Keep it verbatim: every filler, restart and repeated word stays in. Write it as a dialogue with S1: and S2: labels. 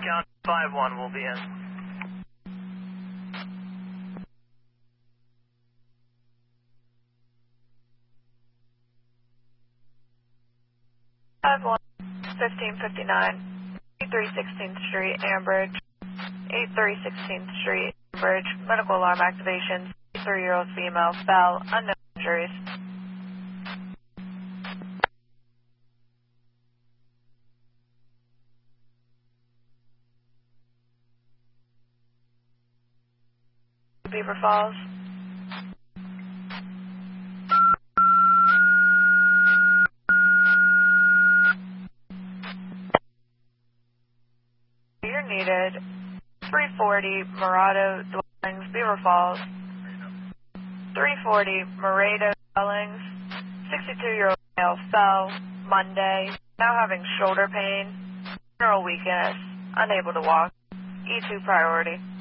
S1: County five one will be in.
S2: five one, fifteen fifty-nine, eighty-three sixteenth Street, Ambridge. eighty-three sixteenth Street, Ambridge. Medical alarm activation. three-year-old female fell. Unknown injuries. Beaver Falls. You're needed. three forty Morado Dwellings, Beaver Falls. three forty Morado Dwellings. sixty-two-year-old male fell Monday. Now having shoulder pain, general weakness, unable to walk. E two priority.